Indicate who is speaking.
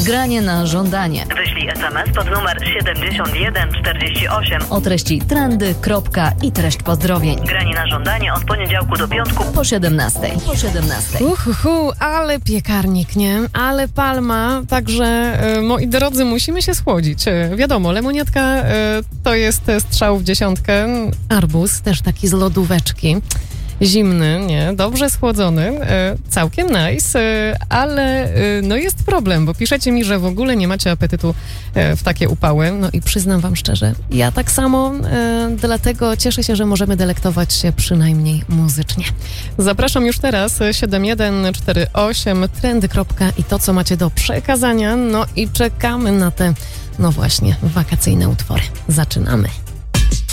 Speaker 1: Granie na żądanie.
Speaker 2: Wyślij SMS pod numer 7148
Speaker 1: O treści trendy, kropka i treść pozdrowień.
Speaker 2: Granie na żądanie od poniedziałku do piątku
Speaker 1: Po 17.
Speaker 3: Ale piekarnik, nie? Ale palma, także moi drodzy, musimy się schłodzić. Wiadomo, lemoniatka to jest strzał w dziesiątkę. Arbuz, też taki z lodóweczki. Zimny, nie? Dobrze schłodzony, całkiem nice, ale no jest problem, bo piszecie mi, że w ogóle nie macie apetytu w takie upały. No i przyznam wam szczerze, ja tak samo, dlatego cieszę się, że możemy delektować się przynajmniej muzycznie. Zapraszam już teraz 7148 trendy. I to, co macie do przekazania, no i czekamy na te, no właśnie, wakacyjne utwory. Zaczynamy.